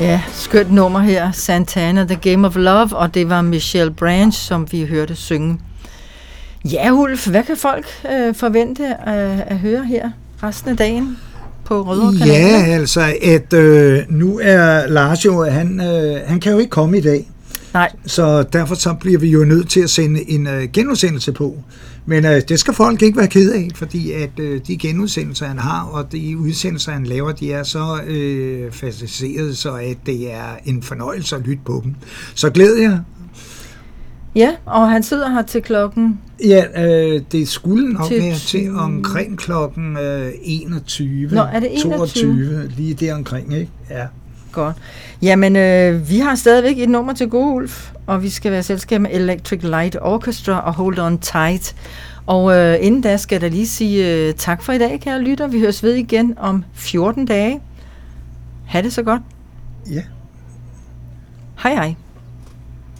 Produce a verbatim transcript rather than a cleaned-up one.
Ja, skønt nummer her, Santana, The Game of Love, og det var Michelle Branch, som vi hørte synge. Ja, Ulf, hvad kan folk øh, forvente at, at høre her resten af dagen på Rødovre-kanalen? Ja, altså, at øh, nu er Lars jo, han, øh, han kan jo ikke komme i dag. Nej. Så derfor så bliver vi jo nødt til at sende en øh, genudsendelse på. Men øh, det skal folk ikke være ked af, fordi at øh, de genudsendelser, han har, og de udsendelser, han laver, de er så øh, faciliserede, så at det er en fornøjelse at lytte på dem. Så glæder jeg. Ja, og han sidder her til klokken... Ja, øh, det skulle nok til være til omkring klokken øh, enogtyve. Nå, er det enogtyve? toogtyve, lige der omkring, ikke? Ja. Godt. Jamen, øh, vi har stadigvæk et nummer til gode, Ulf, og vi skal være selskab med Electric Light Orchestra og Hold On Tight. Og øh, inden da skal jeg da lige sige øh, tak for i dag, kære lytter. Vi høres ved igen om fjorten dage. Ha' det så godt. Ja. Hej hej.